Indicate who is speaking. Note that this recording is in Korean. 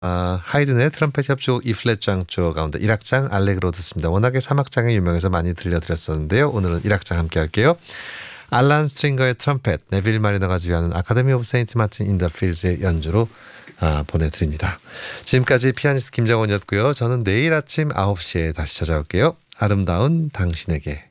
Speaker 1: 하이든의 트럼펫 협주곡 E플랫 장조 가운데 1악장 알레그로 듣습니다. 워낙에 3악장이 유명해서 많이 들려드렸었는데요. 오늘은 1악장 함께 할게요. 알란 스트링거의 트럼펫, 네빌 마리너가 지휘하는 아카데미 오브 세인트 마틴 인 더 필즈의 연주로 보내드립니다. 지금까지 피아니스트 김정원이었고요. 저는 내일 아침 9시에 다시 찾아올게요. 아름다운 당신에게.